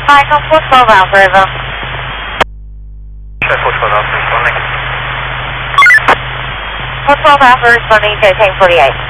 Hi, come 412 Alpha River. Check 412 Alpha responding. 412 Alpha responding to tank 48.